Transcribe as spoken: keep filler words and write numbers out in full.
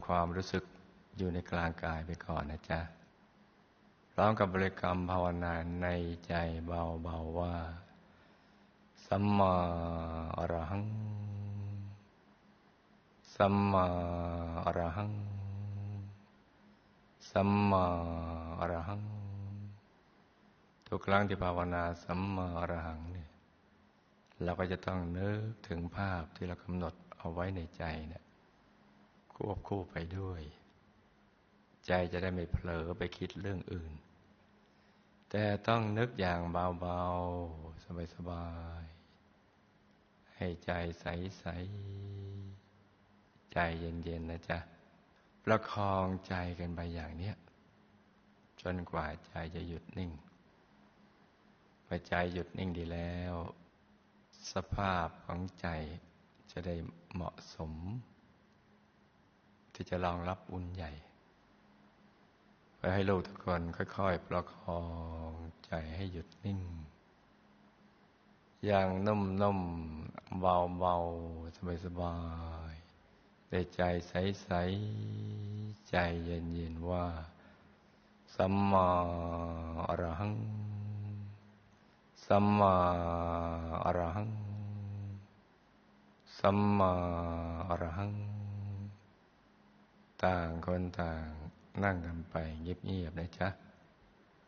ความรู้สึกอยู่ในกลางกายไปก่อนนะจ๊ะพร้อมกับบริกรรมภาวนาในใจเบาๆว่าสัมมาอรหังสัมมาอรหังสัมมาอรหังทุกครั้งที่ภาวนาสัมมาอรหังเนี่ยเราก็จะต้องนึกถึงภาพที่เรากำหนดเอาไว้ในใจเนี่ยควบคู่ไปด้วยใจจะได้ไม่เผลอไปคิดเรื่องอื่นแต่ต้องนึกอย่างเบาๆสบายๆให้ใจใสๆใจเย็นๆนะจ๊ะประคองใจกันไปอย่างเนี้ยจนกว่าใจจะหยุดนิ่งพอใจหยุดนิ่งดีแล้วสภาพของใจจะได้เหมาะสมที่จะรองรับบุญใหญ่เพื่อให้ลูกทุกคนค่อยๆประคองใจให้หยุดนิ่งอย่างนุ่มๆเบาๆสบายๆได้ใจใสๆใจเย็นๆว่าสัมมาอรหังสัมมาอรหังสัมมาอรหังต่างคนต่างนั่งกันไปเงียบๆนะจ๊ะ